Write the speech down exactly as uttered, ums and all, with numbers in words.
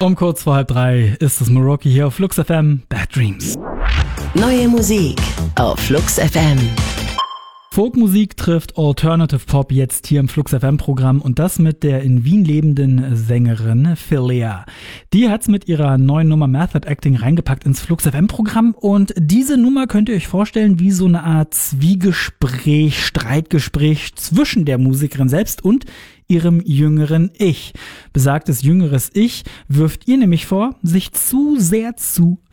Um kurz vor halb drei ist es Moroki hier auf Flux F M, Bad Dreams. Neue Musik auf Flux F M. Folkmusik trifft Alternative Pop jetzt hier im Flux F M-Programm und das mit der in Wien lebenden Sängerin Philia. Die hat's mit ihrer neuen Nummer Method Acting reingepackt ins Flux F M-Programm und diese Nummer könnt ihr euch vorstellen wie so eine Art Zwiegespräch, Streitgespräch zwischen der Musikerin selbst und ihrem jüngeren Ich. Besagtes jüngeres Ich wirft ihr nämlich vor, sich zu sehr zu